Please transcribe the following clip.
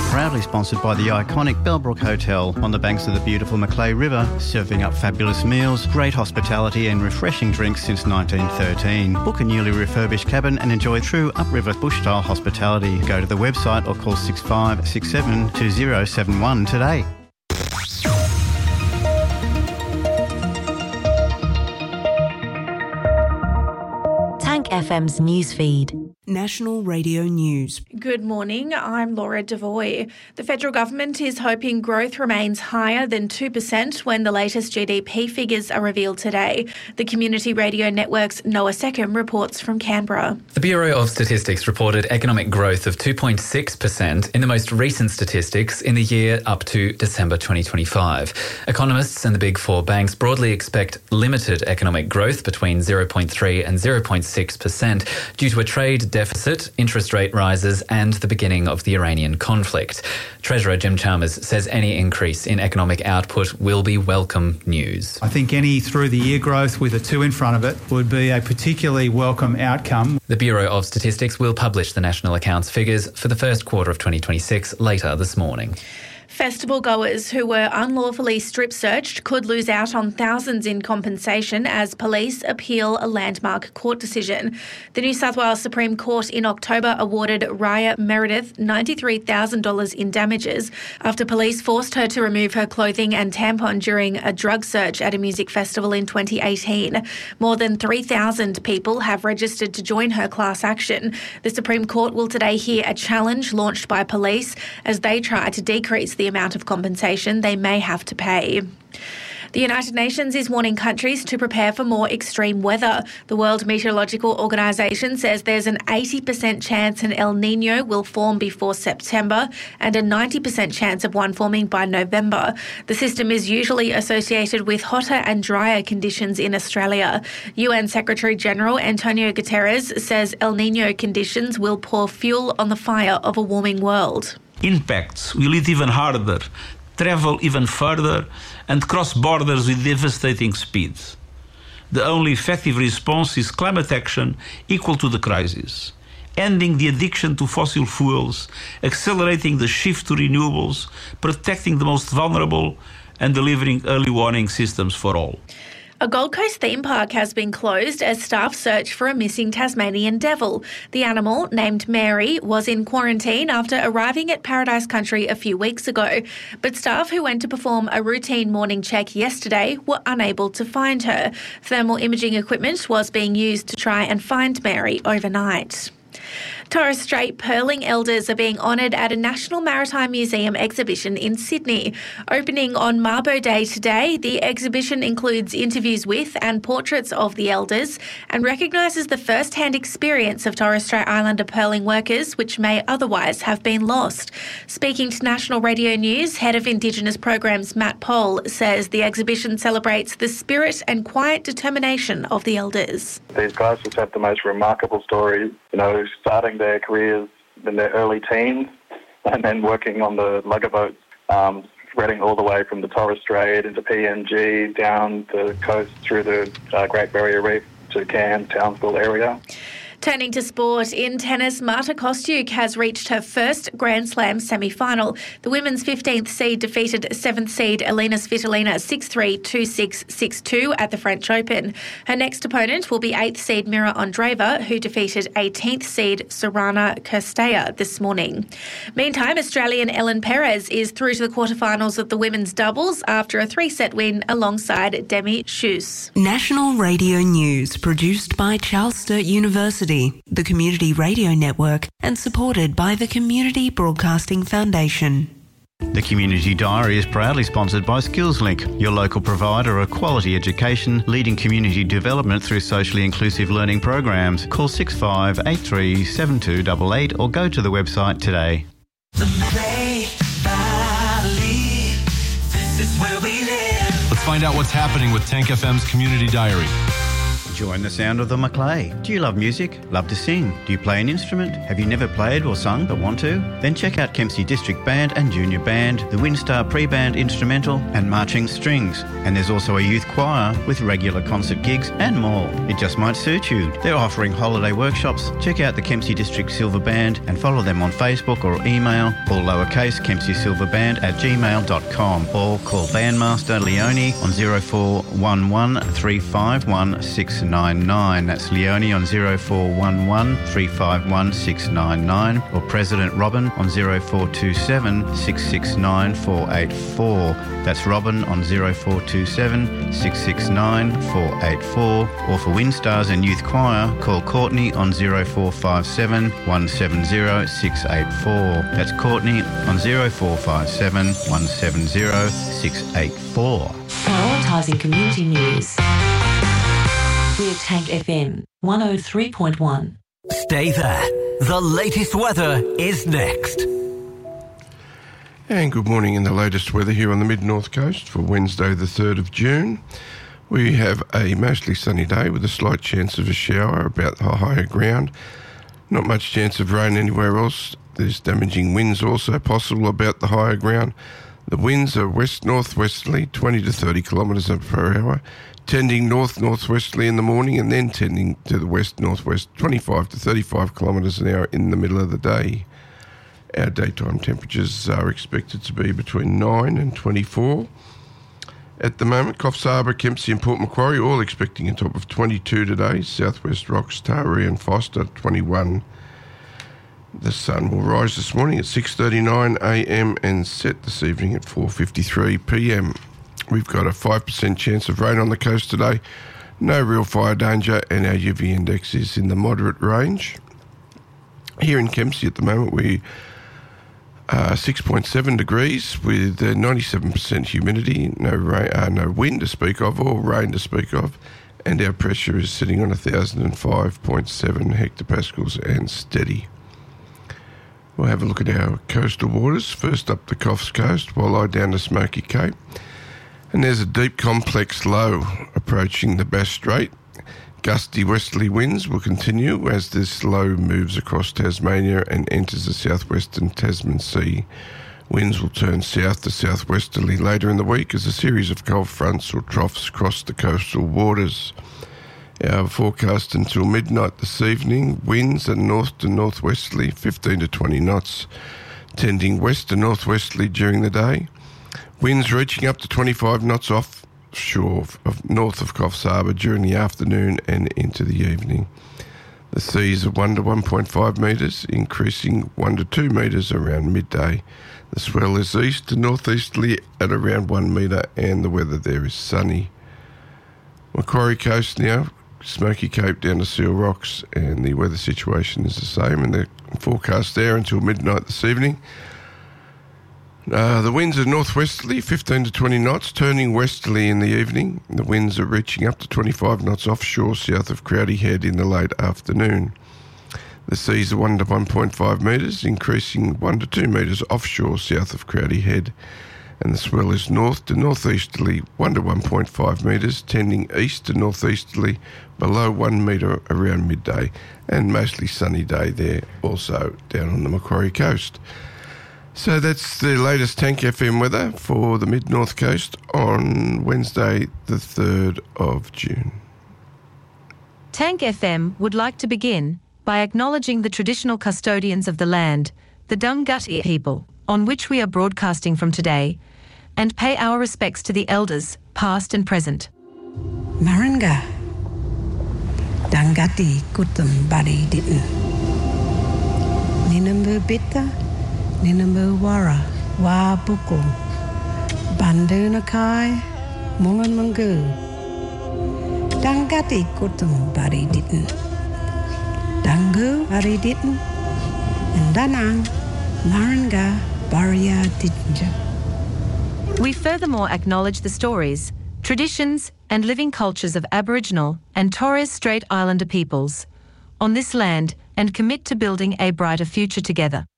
Proudly sponsored by the iconic Bellbrook Hotel on the banks of the beautiful Macleay River, serving up fabulous meals, great hospitality and refreshing drinks since 1913. Book a newly refurbished cabin and enjoy true upriver bush-style hospitality. Go to the website or call 6567 2071 today. Tank FM's newsfeed. National Radio News. Good morning, I'm Laura Devoy. The federal government is hoping growth remains higher than 2% when the latest GDP figures are revealed today. The Community Radio Network's Noah Seckham reports from Canberra. The Bureau of Statistics reported economic growth of 2.6% in the most recent statistics in the year up to December 2025. Economists and the Big Four banks broadly expect limited economic growth between 0.3% and 0.6% due to a trade deficit, interest rate rises and the beginning of the Iranian conflict. Treasurer Jim Chalmers says any increase in economic output will be welcome news. I think any through-the-year growth with a 2 in front of it would be a particularly welcome outcome. The Bureau of Statistics will publish the national accounts figures for the first quarter of 2026 later this morning. Festival goers who were unlawfully strip-searched could lose out on thousands in compensation as police appeal a landmark court decision. The New South Wales Supreme Court in October awarded Raya Meredith $93,000 in damages after police forced her to remove her clothing and tampon during a drug search at a music festival in 2018. More than 3,000 people have registered to join her class action. The Supreme Court will today hear a challenge launched by police as they try to decrease the amount of compensation they may have to pay. The United Nations is warning countries to prepare for more extreme weather. The World Meteorological Organization says there's an 80% chance an El Niño will form before September and a 90% chance of one forming by November. The system is usually associated with hotter and drier conditions in Australia. UN Secretary-General Antonio Guterres says El Niño conditions will pour fuel on the fire of a warming world. Impacts will hit even harder, travel even further, and cross borders with devastating speed. The only effective response is climate action equal to the crisis, ending the addiction to fossil fuels, accelerating the shift to renewables, protecting the most vulnerable, and delivering early warning systems for all. A Gold Coast theme park has been closed as staff search for a missing Tasmanian devil. The animal, named Mary, was in quarantine after arriving at Paradise Country a few weeks ago. But staff who went to perform a routine morning check yesterday were unable to find her. Thermal imaging equipment was being used to try and find Mary overnight. Torres Strait pearling elders are being honoured at a National Maritime Museum exhibition in Sydney. Opening on Mabo Day today, the exhibition includes interviews with and portraits of the elders and recognises the first-hand experience of Torres Strait Islander pearling workers, which may otherwise have been lost. Speaking to National Radio News, Head of Indigenous Programs Matt Pohl says the exhibition celebrates the spirit and quiet determination of the elders. These guys just have the most remarkable stories, starting their careers in their early teens and then working on the lugger boats, spreading all the way from the Torres Strait into PNG, down the coast through the Great Barrier Reef to Cairns, Townsville area. Turning to sport, in tennis, Marta Kostyuk has reached her first Grand Slam semi-final. The women's 15th seed defeated 7th seed Elina Svitolina 6-3, 2-6, 6-2 at the French Open. Her next opponent will be 8th seed Mira Andreeva, who defeated 18th seed Sorana Cirstea this morning. Meantime, Australian Ellen Perez is through to the quarterfinals of the women's doubles after a 3-set win alongside Demi Schuss. National Radio News, produced by Charles Sturt University, the Community Radio Network, and supported by the Community Broadcasting Foundation. The Community Diary is proudly sponsored by SkillsLink, your local provider of quality education, leading community development through socially inclusive learning programs. Call 6583 7288 or go to the website today. The Macleay Valley, this is where we live. Let's find out what's happening with Tank FM's Community Diary. Join the sound of the Maclay. Do you love music? Love to sing? Do you play an instrument? Have you never played or sung but want to? Then check out Kempsey District Band and Junior Band, the Windstar Pre-Band Instrumental and Marching Strings. And there's also a youth choir with regular concert gigs and more. It just might suit you. They're offering holiday workshops. Check out the Kempsey District Silver Band and follow them on Facebook or email, all lowercase, kempseysilverband@gmail.com, or call bandmaster Leonie on 0411 351 699. That's Leonie on 0411 351 699, or President Robin on 0427 669 484. That's Robin on 0427 669 484, or for Windstars and Youth Choir, call Courtney on 0457 170 684. That's Courtney on 0457 170 684. Prioritising community news. We're Tank FM 103.1. Stay there. The latest weather is next. And good morning in the latest weather here on the Mid-North Coast for Wednesday the 3rd of June. We have a mostly sunny day with a slight chance of a shower about the higher ground. Not much chance of rain anywhere else. There's damaging winds also possible about the higher ground. The winds are west-northwesterly, 20 to 30 kilometres per hour, tending north-northwesterly in the morning and then tending to the west-northwest, 25 to 35 kilometres an hour in the middle of the day. Our daytime temperatures are expected to be between 9 and 24. At the moment, Coffs Harbour, Kempsey and Port Macquarie all expecting a top of 22 today. Southwest Rocks, Taree and Foster, 21. The sun will rise this morning at 6:39 a.m. and set this evening at 4:53 p.m. We've got a 5% chance of rain on the coast today. No real fire danger, and our UV index is in the moderate range. Here in Kempsey at the moment, we are 6.7 degrees with 97% humidity, no wind to speak of or rain to speak of, and our pressure is sitting on 1,005.7 hectopascals and steady. We'll have a look at our coastal waters. First up the Coffs Coast, Walleye down to Smoky Cape. And there's a deep complex low approaching the Bass Strait. Gusty westerly winds will continue as this low moves across Tasmania and enters the southwestern Tasman Sea. Winds will turn south to southwesterly later in the week as a series of cold fronts or troughs cross the coastal waters. Our forecast until midnight this evening, winds are north to northwesterly, 15 to 20 knots, tending west to northwesterly during the day. Winds reaching up to 25 knots offshore of north of Coffs Harbour during the afternoon and into the evening. The seas are 1 to 1.5 metres, increasing 1 to 2 metres around midday. The swell is east to northeasterly at around 1 metre, and the weather there is sunny. Macquarie Coast now, Smoky Cape down to Seal Rocks, and the weather situation is the same, and the forecast there until midnight this evening. The winds are northwesterly, 15 to 20 knots, turning westerly in the evening. The winds are reaching up to 25 knots offshore south of Crowdy Head in the late afternoon. The seas are 1 to 1.5 metres, increasing 1 to 2 metres offshore south of Crowdy Head. And the swell is north to northeasterly, 1 to 1.5 metres, tending east to northeasterly, below 1 metre around midday, and mostly sunny day there also down on the Macquarie Coast. So that's the latest Tank FM weather for the Mid-North Coast on Wednesday the 3rd of June. Tank FM would like to begin by acknowledging the traditional custodians of the land, the Dunghutti people, on which we are broadcasting from today, and pay our respects to the elders, past and present. Maranga, Dunghutti kutum bari ditten. Ninambu bitta, Ninambu wara, wa buku, Bandunakai, Mungan Mungu. Dunghutti kutum bari ditten. Dangu bari ditten, and Danang, Maranga, Baria Dittinja. We furthermore acknowledge the stories, traditions and living cultures of Aboriginal and Torres Strait Islander peoples on this land and commit to building a brighter future together.